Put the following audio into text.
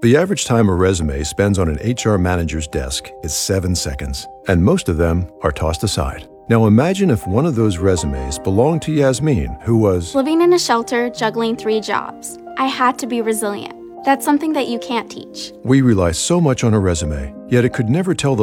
The average time a resume spends on an HR manager's desk is 7 seconds, and most of them are tossed aside. Now imagine if one of those resumes belonged to Yasmin, who was living in a shelter, juggling 3 jobs. I had to be resilient. That's something that you can't teach. We rely so much on a resume, yet it could never tell the